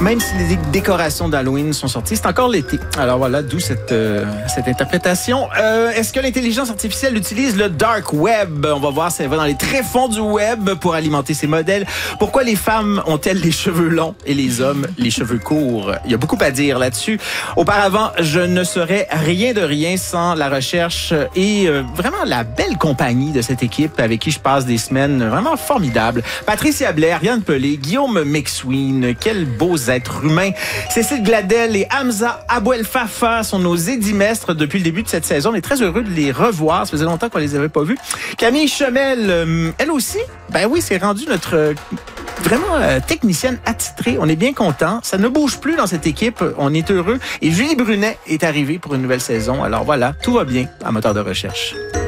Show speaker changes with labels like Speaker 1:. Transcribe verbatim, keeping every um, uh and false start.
Speaker 1: Même si les décorations d'Halloween sont sorties, c'est encore l'été. Alors voilà, d'où cette, euh, cette interprétation. Euh, est-ce que l'intelligence artificielle utilise le dark web? On va voir si elle va dans les tréfonds du web pour alimenter ses modèles. Pourquoi les femmes ont-elles les cheveux longs et les hommes les cheveux courts? Il y a beaucoup à dire là-dessus. Auparavant, je ne serais rien de rien sans la recherche et euh, vraiment la belle compagnie de cette équipe avec qui je passe des semaines vraiment formidables. Patricia Blais, Ariane Pelé, Guillaume McSween, quels beaux êtres humains. Cécile Gladel et Hamza Abouel Fafa sont nos édimestres depuis le début de cette saison. On est très heureux de les revoir. Ça faisait longtemps qu'on les avait pas vus. Camille Chemel, euh, elle aussi, ben oui, c'est rendu notre... Euh, Vraiment euh, technicienne attitrée. On est bien content. Ça ne bouge plus dans cette équipe. On est heureux. Et Julie Brunet est arrivée pour une nouvelle saison. Alors voilà, tout va bien à Moteur de recherche.